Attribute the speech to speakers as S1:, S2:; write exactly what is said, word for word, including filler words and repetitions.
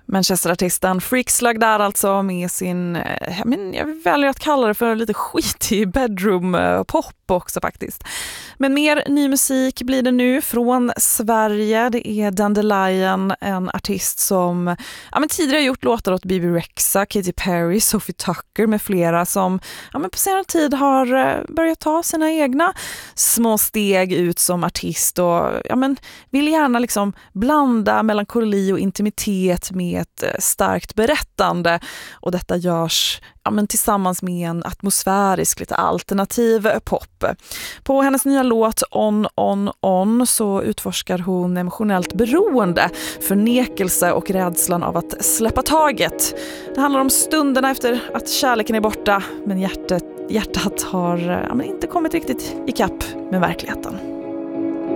S1: Manchesterartisten Freak Slug där alltså med sin, men jag väljer att kalla det för lite skitig bedroom-pop också faktiskt. Men mer ny musik blir det nu från Sverige. Det är Dandelion, en artist som ja, men tidigare gjort låtar åt B B Rexha, Katy Perry, Sophie Tucker med flera som ja, men på senare tid har börjat ta sina egna små steg ut som artist och ja, men vill gärna liksom blanda melankoli och intimitet med ett starkt berättande, och detta görs ja, men tillsammans med en atmosfärisk, lite alternativ pop. På hennes nya låt On, On, On så utforskar hon emotionellt beroende, förnekelse och rädslan av att släppa taget. Det handlar om stunderna efter att kärleken är borta, men hjärtat, hjärtat har ja, men inte kommit riktigt ikapp med verkligheten.